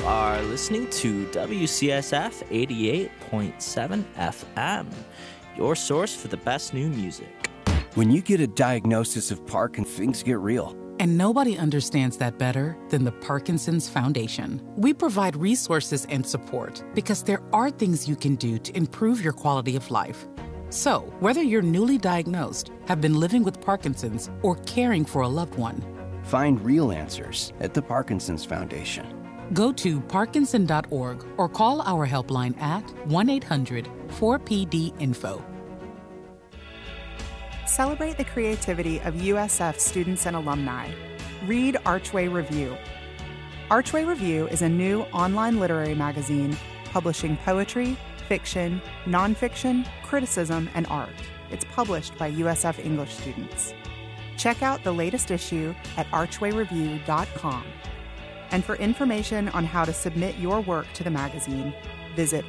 are listening to WCSF 88.7 FM, your source for the best new music. When you get a diagnosis of Parkinson's, things get real. And nobody understands that better than the Parkinson's Foundation. We provide resources and support because there are things you can do to improve your quality of life. So, whether you're newly diagnosed, have been living with Parkinson's, or caring for a loved one, find real answers at the Parkinson's Foundation. Go to parkinson.org or call our helpline at 1-800-4PD-INFO. Celebrate the creativity of USF students and alumni. Read Archway Review. Archway Review is a new online literary magazine publishing poetry, fiction, nonfiction, criticism, and art. It's published by USF English students. Check out the latest issue at archwayreview.com. And for information on how to submit your work to the magazine, visit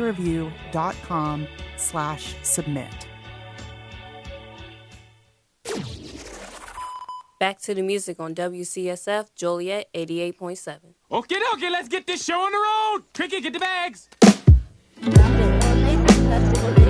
archwayreview.com/submit. Back to the music on WCSF Joliet 88.7. Okay, let's get this show on the road. Tricky, get the bags.